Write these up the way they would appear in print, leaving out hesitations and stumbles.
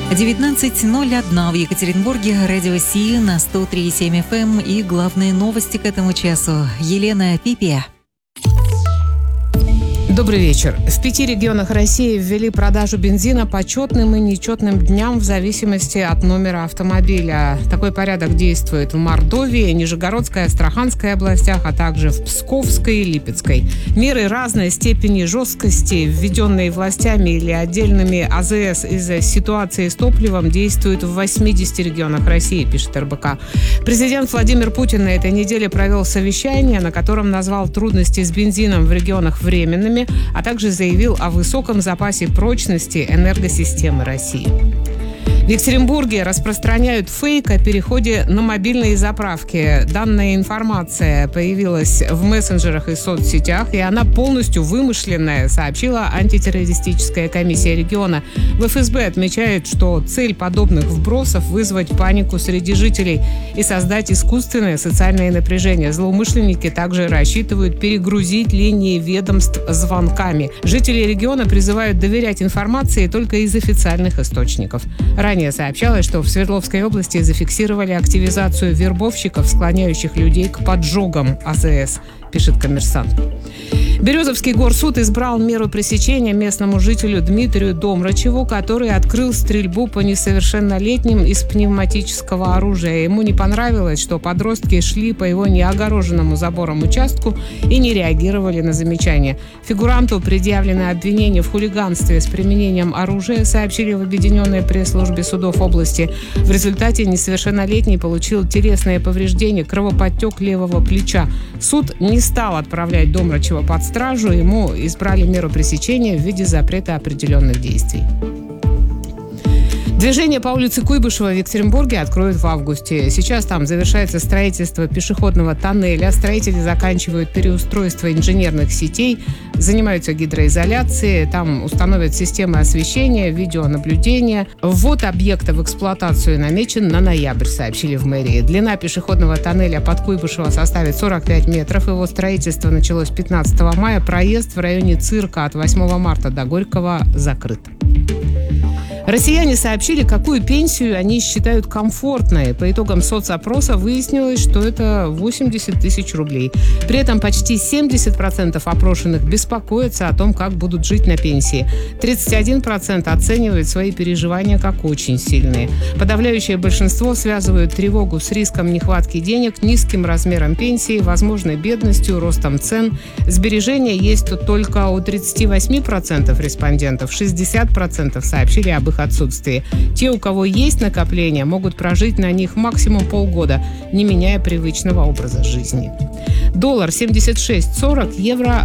19:01 в Екатеринбурге, радио Си на 103,7 FM и главные новости к этому часу. Елена Пипия. Добрый вечер. В 5 регионах России ввели продажу бензина по четным и нечетным дням в зависимости от номера автомобиля. Такой порядок действует в Мордовии, Нижегородской, Астраханской областях, а также в Псковской и Липецкой. Меры разной степени жесткости, введенные властями или отдельными АЗС из-за ситуации с топливом, действуют в 80 регионах России, пишет РБК. Президент Владимир Путин на этой неделе провел совещание, на котором назвал трудности с бензином в регионах временными, а также заявил о высоком запасе прочности энергосистемы России. В Екатеринбурге распространяют фейк о переходе на мобильные заправки. Данная информация появилась в мессенджерах и соцсетях, и она полностью вымышленная, сообщила антитеррористическая комиссия региона. В ФСБ отмечают, что цель подобных вбросов – вызвать панику среди жителей и создать искусственное социальное напряжение. Злоумышленники также рассчитывают перегрузить линии ведомств звонками. Жители региона призывают доверять информации только из официальных источников. Ранее сообщалось, что в Свердловской области зафиксировали активизацию вербовщиков, склоняющих людей к поджогам АЗС, пишет «Коммерсант». Березовский горсуд избрал меру пресечения местному жителю Дмитрию Домрачеву, который открыл стрельбу по несовершеннолетним из пневматического оружия. Ему не понравилось, что подростки шли по его неогороженному забором участку и не реагировали на замечания. Фигуранту предъявлено обвинение в хулиганстве с применением оружия, сообщили в Объединенной пресс-службе судов области. В результате несовершеннолетний получил телесное повреждение, кровоподтек левого плеча. Суд не стал отправлять Домрачева под стражу, ему избрали меру пресечения в виде запрета определенных действий. Движение по улице Куйбышева в Екатеринбурге откроют в августе. Сейчас там завершается строительство пешеходного тоннеля. Строители заканчивают переустройство инженерных сетей, занимаются гидроизоляцией. Там установят системы освещения, видеонаблюдения. Ввод объекта в эксплуатацию намечен на ноябрь, сообщили в мэрии. Длина пешеходного тоннеля под Куйбышево составит 45 метров. Его строительство началось 15 мая. Проезд в районе Цирка от 8 марта до Горького закрыт. Россияне сообщили, какую пенсию они считают комфортной. По итогам соцопроса выяснилось, что это 80 тысяч рублей. При этом почти 70% опрошенных беспокоятся о том, как будут жить на пенсии. 31% оценивают свои переживания как очень сильные. Подавляющее большинство связывают тревогу с риском нехватки денег, низким размером пенсии, возможной бедностью, ростом цен. Сбережения есть только у 38% респондентов, 60% сообщили об их отсутствии. Те, у кого есть накопления, могут прожить на них максимум полгода, не меняя привычного образа жизни. Доллар 76.40, евро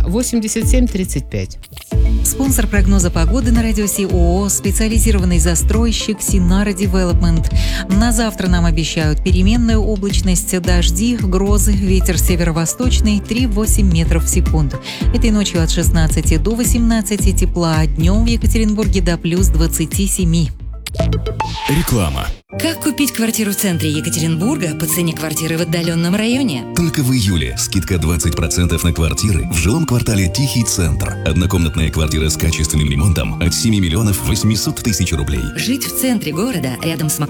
87.35. Спонсор прогноза погоды на радио Си ООО «Специализированный застройщик Синара Девелопмент». На завтра нам обещают переменную облачность, дожди, грозы, ветер северо-восточный 3,8 метров в секунду. Этой ночью от 16 до 18 тепла, днем в Екатеринбурге до плюс 27. Реклама. Как купить квартиру в центре Екатеринбурга по цене квартиры в отдаленном районе? Только в июле скидка 20% на квартиры в жилом квартале «Тихий центр». Однокомнатная квартира с качественным ремонтом от 7 миллионов 800 тысяч рублей. Жить в центре города, рядом с